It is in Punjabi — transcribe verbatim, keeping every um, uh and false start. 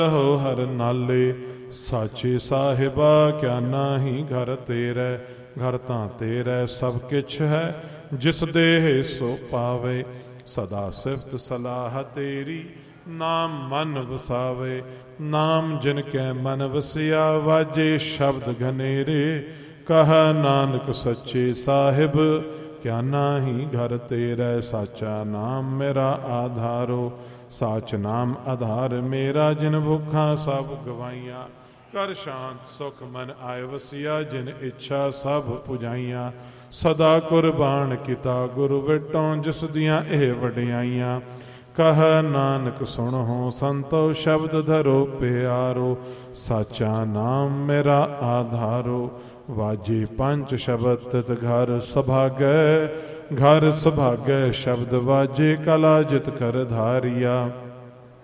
ਹੋ ਹਰ ਨਾਲੇ, ਸਾਚੇ ਸਾਹਿਬਾ ਕਿਆ ਨਾਹੀ ਘਰ ਤੇਰੇ। ਘਰ ਤਾਂ ਤੇਰੇ ਸਭ ਕਿਛ ਹੈ, ਜਿਸ ਦੇਹ ਸੋ ਪਾਵੇ। ਸਦਾ ਸਿਫਤ ਸਲਾਹ ਤੇਰੀ, ਨਾਮ ਮਨ ਵਸਾਵੇ। ਨਾਮ ਜਿਨ ਕੈ ਮਨ ਵਸਿਆ, ਵਾਜੇ ਸ਼ਬਦ ਘਨੇਰੇ। ਕਹਾ ਨਾਨਕ ਸੱਚੇ ਸਾਹਿਬ, ਕਿਆ ਨਾਹੀ ਘਰ ਤੇਰੇ। ਸਾਚਾ ਨਾਮ ਮੇਰਾ ਆਧਾਰੋ, ਸਾਚ ਨਾਮ ਆਧਾਰ ਮੇਰਾ। ਜਿਨ ਭੁੱਖਾਂ ਸਭ ਗਵਾਈਆਂ, ਕਰ ਸ਼ਾਂਤ ਸੁਖ ਮਨ ਆਏ ਵਸਿਆ। ਜਿਨ ਇੱਛਾ ਸਭ ਪੁਜਾਈਆਂ, ਸਦਾ ਕੁਰਬਾਨ ਕੀਤਾ ਗੁਰੂ ਵਿਟੋਂ। ਜਿਸ ਦੀਆਂ ਇਹ ਵਡਿਆਈਆਂ, ਕਹ ਨਾਨਕ ਸੁਣੋ ਸੰਤੋ। ਸ਼ਬਦ ਧਰੋ ਪਿਆਰੋ, ਸਾਚਾ ਨਾਮ ਮੇਰਾ ਆਧਾਰੋ। ਵਾਜੇ ਪੰਜ ਸ਼ਬਦ ਤਿਤ ਘਰ ਸੁਭਾਗੈ। ਘਰ ਸੁਭਾਗੈ ਸ਼ਬਦ ਵਾਜੇ, ਕਲਾ ਜਿਤ ਕਰ ਧਾਰਿਆ।